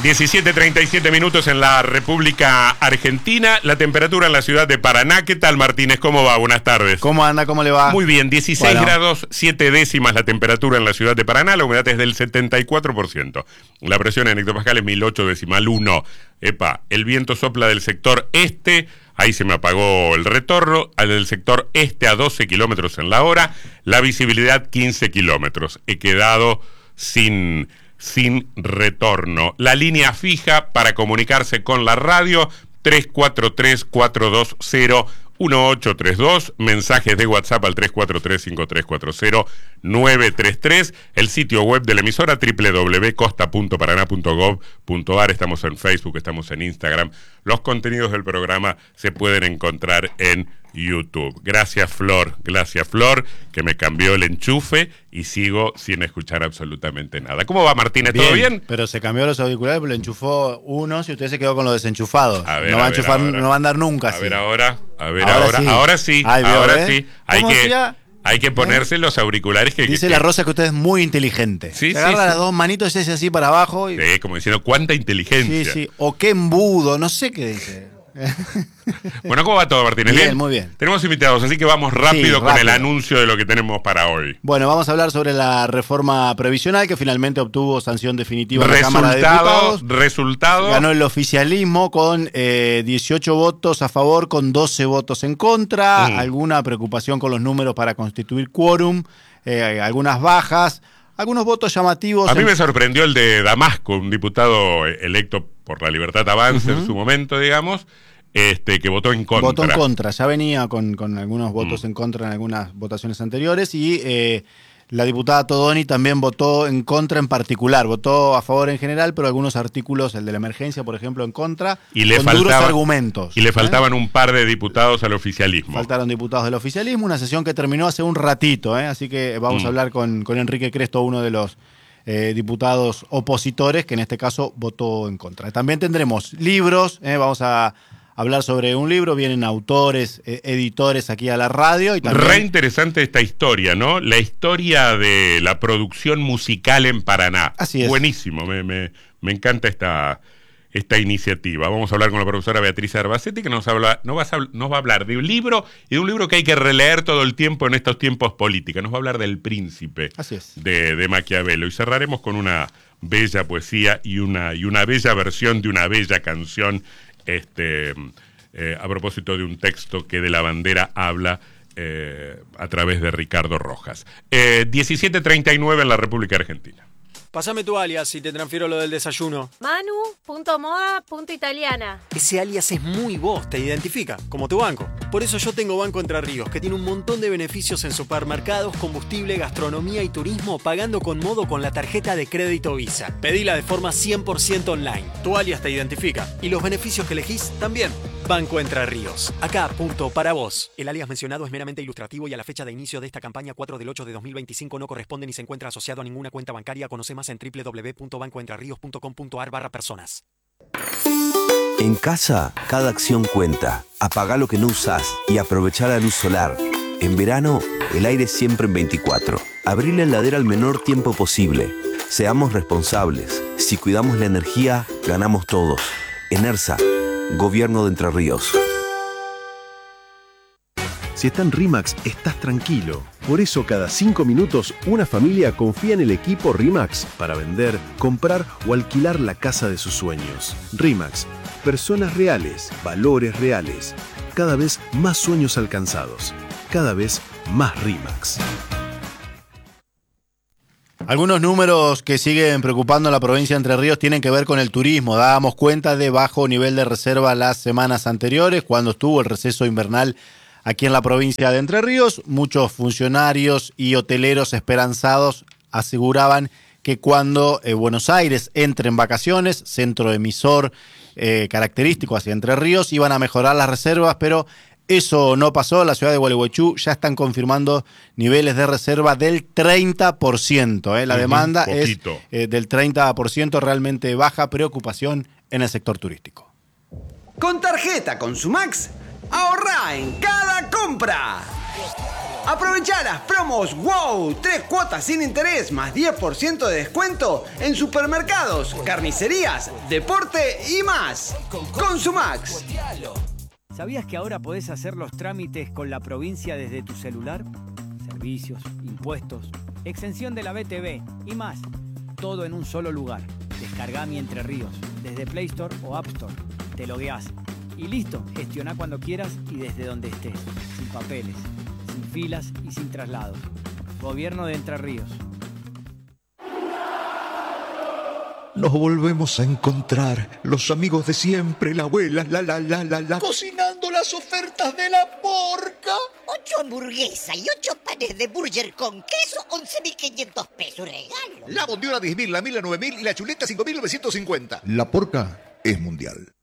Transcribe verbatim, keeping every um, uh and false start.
diecisiete treinta y siete minutos en la República Argentina. La temperatura en la ciudad de Paraná. ¿Qué tal, Martínez? ¿Cómo va? Buenas tardes. ¿Cómo anda? ¿Cómo le va? Muy bien, dieciséis bueno. grados siete décimas la temperatura en la ciudad de Paraná. La humedad es del setenta y cuatro por ciento. La presión en hectopascales mil ocho decimal uno. Epa, el viento sopla del sector este. Ahí se me apagó el retorno. Al del sector este a doce kilómetros en la hora. La visibilidad quince kilómetros. He quedado sin... sin retorno. La línea fija para comunicarse con la radio, tres cuatro tres, cuatro dos cero, uno ocho tres dos, mensajes de WhatsApp al tres cuatro tres, cinco tres cuatro cero, nueve tres tres, el sitio web de la emisora doble u doble u doble u punto costa punto paraná punto gov punto ar, estamos en Facebook, estamos en Instagram, los contenidos del programa se pueden encontrar en YouTube. Gracias, Flor, gracias, Flor, que me cambió el enchufe y sigo sin escuchar absolutamente nada. ¿Cómo va, Martínez? ¿Todo bien? bien? Pero se cambió los auriculares, pero le enchufó unos y usted se quedó con los desenchufados. A ver, no a va a ver, enchufar, ahora. no va a andar nunca. A así. ver ahora, a ver ahora, ahora, sí. ahora sí, Ay, veo, ahora ¿eh? sí. Hay ¿Cómo que, decía? hay que ponerse ¿Eh? los auriculares que... Dice que, la Rosa que usted es muy inteligente. Sí, se sí, agarra sí. las dos manitos y se hace así para abajo. Y... Sí, como diciendo, cuánta inteligencia. Sí, sí. O qué embudo, no sé qué dice. Bueno, ¿cómo va todo, Martínez? Bien, muy bien. Tenemos invitados, así que vamos rápido, Sí, con rápido. el anuncio de lo que tenemos para hoy. Bueno, vamos a hablar sobre la reforma previsional que finalmente obtuvo sanción definitiva en la Cámara de Resultado, Diputados. resultado. Ganó el oficialismo con eh, dieciocho votos a favor, con doce votos en contra, Mm. alguna preocupación con los números para constituir quórum, eh, algunas bajas, algunos votos llamativos. A mí en... me sorprendió el de Damasco, un diputado electo por la Libertad Avanza uh-huh. en su momento, digamos, este que votó en contra. Votó en contra, ya venía con, con algunos votos mm. en contra en algunas votaciones anteriores y eh, la diputada Todoni también votó en contra en particular, votó a favor en general, pero algunos artículos, el de la emergencia, por ejemplo, en contra, y le con faltaba, duros argumentos. Y le faltaban ¿eh? un par de diputados al oficialismo. Faltaron diputados del oficialismo, una sesión que terminó hace un ratito, ¿eh? Así que vamos mm. a hablar con, con Enrique Cresto, uno de los eh, diputados opositores, que en este caso votó en contra. También tendremos libros, ¿eh? Vamos a hablar sobre un libro, vienen autores, eh, editores aquí a la radio. Y también... Re interesante esta historia, ¿no? La historia de la producción musical en Paraná. Así es. Buenísimo, me, me, me encanta esta, esta iniciativa. Vamos a hablar con la profesora Beatriz Arbacetti, que nos, habla, nos, va a, nos va a hablar de un libro, y de un libro que hay que releer todo el tiempo en estos tiempos políticos. Nos va a hablar del Príncipe. Así es. De, de Maquiavelo. Y cerraremos con una bella poesía y una, y una bella versión de una bella canción. Este, eh, a propósito de un texto que de la bandera habla eh, a través de Ricardo Rojas. Eh, diecisiete treinta y nueve en la República Argentina. Pásame tu alias y te transfiero lo del desayuno. Manu punto moda punto italiana. Ese alias es muy vos, te identifica, como tu banco. Por eso yo tengo Banco Entre Ríos, que tiene un montón de beneficios en supermercados, combustible, gastronomía y turismo, pagando con modo con la tarjeta de crédito Visa. Pedila de forma cien por ciento online. Tu alias te identifica y los beneficios que elegís también. Banco Entre Ríos. Acá, punto para vos. El alias mencionado es meramente ilustrativo y a la fecha de inicio de esta campaña cuatro del ocho de dos mil veinticinco no corresponde ni se encuentra asociado a ninguna cuenta bancaria. Conoce más en doble u doble u doble u punto banco entre ríos punto com punto ar barra personas. En casa, cada acción cuenta. Apagá lo que no usás y aprovechá la luz solar. En verano, el aire siempre en veinticuatro. Abrí la heladera al menor tiempo posible. Seamos responsables. Si cuidamos la energía, ganamos todos. ENERSA, Gobierno de Entre Ríos. Si está en RIMAX, estás tranquilo. Por eso cada cinco minutos una familia confía en el equipo RIMAX para vender, comprar o alquilar la casa de sus sueños. RIMAX, personas reales, valores reales. Cada vez más sueños alcanzados. Cada vez más RIMAX. Algunos números que siguen preocupando a la provincia de Entre Ríos tienen que ver con el turismo. Dábamos cuenta de bajo nivel de reserva las semanas anteriores, cuando estuvo el receso invernal aquí en la provincia de Entre Ríos. Muchos funcionarios y hoteleros esperanzados aseguraban que cuando eh, Buenos Aires entre en vacaciones, centro emisor eh, característico hacia Entre Ríos, iban a mejorar las reservas, pero eso no pasó. La ciudad de Gualeguaychú ya están confirmando niveles de reserva del treinta por ciento. ¿eh? La uh-huh, demanda poquito. es eh, del treinta por ciento, realmente baja preocupación en el sector turístico. Con tarjeta Consumax, ahorrá en cada compra. Aprovecha las promos WOW, tres cuotas sin interés más diez por ciento de descuento en supermercados, carnicerías, deporte y más. Consumax. ¿Sabías que ahora podés hacer los trámites con la provincia desde tu celular? Servicios, impuestos, exención de la B T V y más. Todo en un solo lugar. Descargá Mi Entre Ríos desde Play Store o App Store. Te logueás y listo. Gestioná cuando quieras y desde donde estés. Sin papeles, sin filas y sin traslados. Gobierno de Entre Ríos. Nos volvemos a encontrar, los amigos de siempre, la abuela, la la la la la. Cocinando las ofertas de la porca. Ocho hamburguesas y ocho panes de burger con queso, once mil quinientos pesos, regalo. La bondiola diez mil, la mil a nueve mil y la chuleta cinco mil novecientos cincuenta. La porca es mundial.